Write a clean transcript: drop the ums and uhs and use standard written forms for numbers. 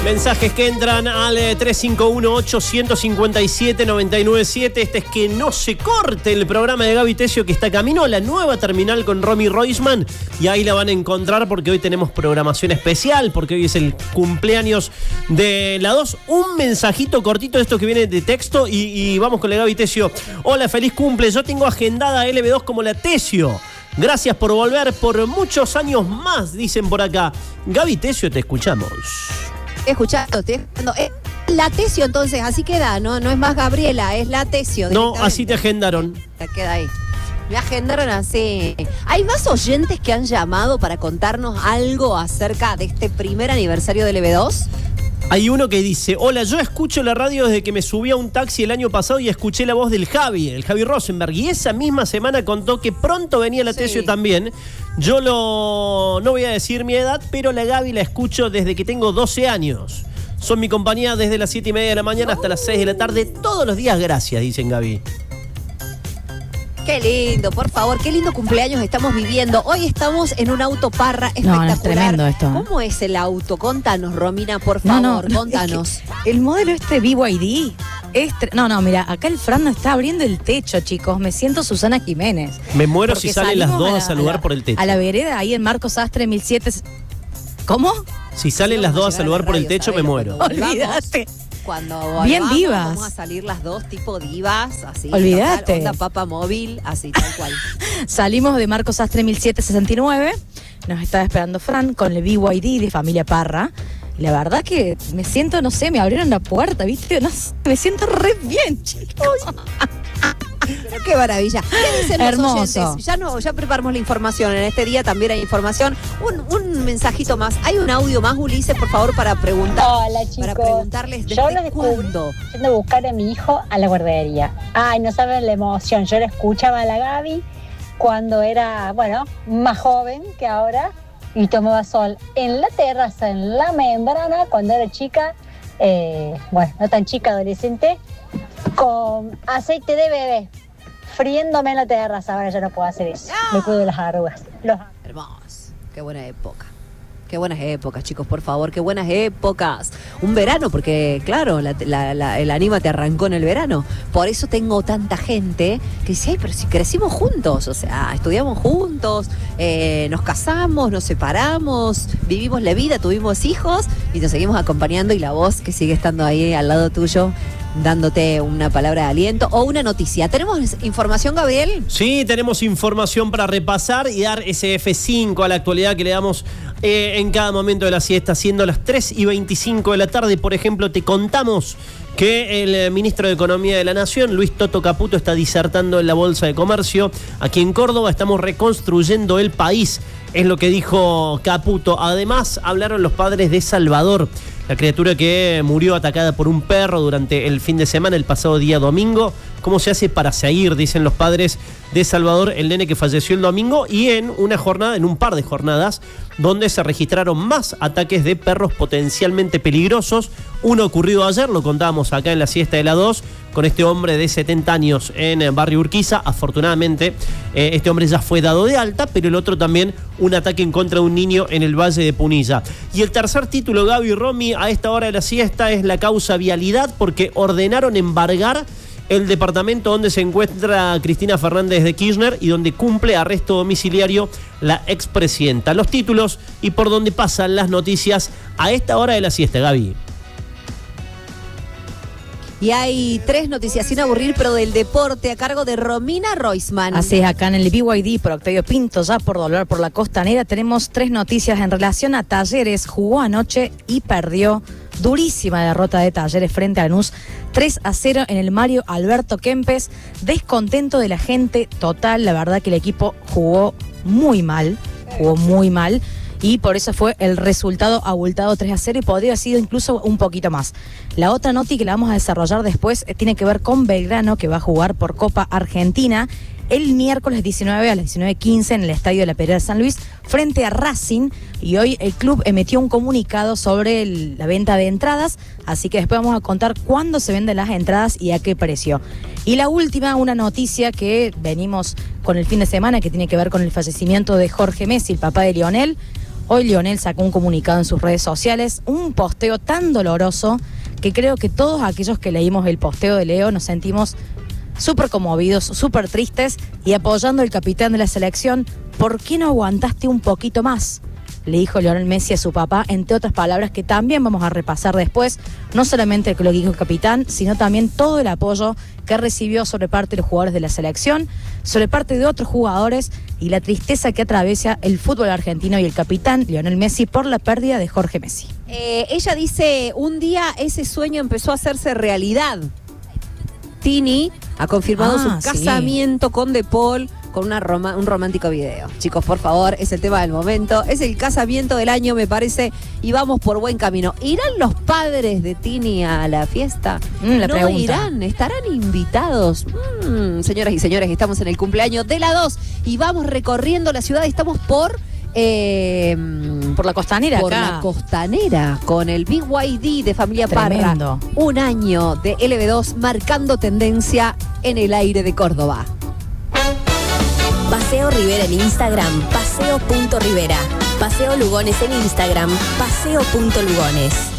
Mensajes que entran al 351-857-997. Este es que no se corte el programa de Gaby Tesio, que está camino a la nueva terminal con Romy Roisman. Y ahí la van a encontrar porque hoy tenemos programación especial, porque hoy es el cumpleaños de la 2. Un mensajito cortito de esto que viene de texto y vamos con la Gaby Tesio. Hola, feliz cumple. Yo tengo agendada LB2 como la Tesio. Gracias por volver por muchos años más, dicen por acá. Gaby Tesio, te escuchamos. Estoy escuchando. La Tesio, entonces, así queda, ¿no? No es más Gabriela, es la Tesio. No, así te agendaron. Te queda ahí. Me agendaron así. ¿Hay más oyentes que han llamado para contarnos algo acerca de este primer aniversario del EB2? Hay uno que dice: hola, yo escucho la radio desde que me subí a un taxi el año pasado y escuché la voz del Javi, el Javi Rosenberg, y esa misma semana contó que pronto venía la Tesio también. Yo no voy a decir mi edad, pero la Gaby la escucho desde que tengo 12 años. Son mi compañía desde las 7:30 de la mañana hasta las 6 de la tarde, todos los días, gracias, dicen Gaby. Qué lindo, por favor, qué lindo cumpleaños estamos viviendo. Hoy estamos en un auto Parra espectacular. No, es tremendo esto. ¿Cómo es el auto? Contanos, Romina, por favor, contanos. Es que el modelo BYD mira, acá el Fran nos está abriendo el techo, chicos. Me siento Susana Jiménez. Me muero si salen las dos a saludar por el techo. A la vereda, ahí en Marcos Sastre 1007. ¿Cómo? Si salen las dos a saludar por el techo, me muero. Olvídate. Cuando bien divas. Vamos a salir las dos tipo divas, así. Olvídate. Onda papa móvil, así, tal cual. Salimos de Marcos Sastre 1769. Nos estaba esperando Fran con el BYD de familia Parra. La verdad que me siento, no sé, me abrieron la puerta, ¿viste? No sé, me siento re bien, chicos. Pero qué maravilla. ¿Qué dicen hermoso. Los oyentes? Ya preparamos la información. En este día también hay información. Un mensajito más. Hay un audio más, Ulises, por favor, para preguntar. Hola, chicos. Para preguntarles yo lo descubrí yendo a buscar a mi hijo a la guardería. Ay, no saben la emoción. Yo le escuchaba a la Gaby cuando era, más joven que ahora, y tomaba sol en la terraza, en la membrana, cuando era chica, no tan chica, adolescente, con aceite de bebé, friéndome en la terraza. Ahora ya no puedo hacer eso. Me cuido de las arrugas. Hermoso. Qué buena época. Qué buenas épocas, chicos, por favor, qué buenas épocas. Un verano, porque claro, el Anima te arrancó en el verano. Por eso tengo tanta gente que dice: ay, pero si crecimos juntos, o sea, estudiamos juntos, nos casamos, nos separamos, vivimos la vida, tuvimos hijos y nos seguimos acompañando, y la voz que sigue estando ahí al lado tuyo, dándote una palabra de aliento o una noticia. ¿Tenemos información, Gabriel? Sí, tenemos información para repasar y dar ese F5 a la actualidad que le damos en cada momento de la siesta, siendo las 3:25 de la tarde. Por ejemplo, te contamos que el ministro de Economía de la Nación, Luis Toto Caputo, está disertando en la Bolsa de Comercio. Aquí en Córdoba estamos reconstruyendo el país, es lo que dijo Caputo. Además, hablaron los padres de Salvador, la criatura que murió atacada por un perro durante el fin de semana, el pasado día domingo. ¿Cómo se hace para seguir? Dicen los padres de Salvador, el nene que falleció el domingo, y en un par de jornadas, donde se registraron más ataques de perros potencialmente peligrosos. Uno ocurrido ayer, lo contábamos acá en la siesta de la 2, con este hombre de 70 años en Barrio Urquiza. Afortunadamente, este hombre ya fue dado de alta, pero el otro también, un ataque en contra de un niño en el Valle de Punilla. Y el tercer título, Gaby y Romy, a esta hora de la siesta, es la causa vialidad, porque ordenaron embargar el departamento donde se encuentra Cristina Fernández de Kirchner y donde cumple arresto domiciliario la expresidenta. Los títulos y por donde pasan las noticias a esta hora de la siesta, Gaby. Y hay 3 noticias sin aburrir, pero del deporte, a cargo de Romina Roisman. Así es, acá en el BYD por Octavio Pinto, ya por doblar por la costanera, tenemos 3 noticias en relación a Talleres. Jugó anoche y perdió. Durísima derrota de Talleres frente a Lanús, 3-0 en el Mario Alberto Kempes. Descontento de la gente total, la verdad que el equipo jugó muy mal, y por eso fue el resultado abultado 3-0 y podría haber sido incluso un poquito más. La otra noti que la vamos a desarrollar después tiene que ver con Belgrano, que va a jugar por Copa Argentina el miércoles 19 a las 19:15 en el Estadio de la Perera de San Luis frente a Racing, y hoy el club emitió un comunicado sobre la venta de entradas, así que después vamos a contar cuándo se venden las entradas y a qué precio. Y la última, una noticia que venimos con el fin de semana, que tiene que ver con el fallecimiento de Jorge Messi, el papá de Lionel. Hoy Lionel sacó un comunicado en sus redes sociales, un posteo tan doloroso que creo que todos aquellos que leímos el posteo de Leo nos sentimos súper conmovidos, súper tristes y apoyando al capitán de la selección. ¿Por qué no aguantaste un poquito más?, le dijo Lionel Messi a su papá, entre otras palabras que también vamos a repasar después, no solamente lo que dijo el capitán, sino también todo el apoyo que recibió sobre parte de los jugadores de la selección, sobre parte de otros jugadores y la tristeza que atraviesa el fútbol argentino y el capitán Lionel Messi por la pérdida de Jorge Messi. Ella dice, un día ese sueño empezó a hacerse realidad. Tini ha confirmado su casamiento con De Paul con un romántico video. Chicos, por favor, es el tema del momento. Es el casamiento del año, me parece, y vamos por buen camino. ¿Irán los padres de Tini a la fiesta? La ¿No pregunta. irán? ¿Estarán invitados? Señoras y señores, estamos en el cumpleaños de la 2 y vamos recorriendo la ciudad. Estamos por la Costanera, por acá. la Costanera, con el BYD de Familia Tremendo. Parra. Un año de LB2 marcando tendencia en el aire de Córdoba. Paseo Rivera en Instagram, paseo.rivera. Paseo Lugones en Instagram, paseo.lugones.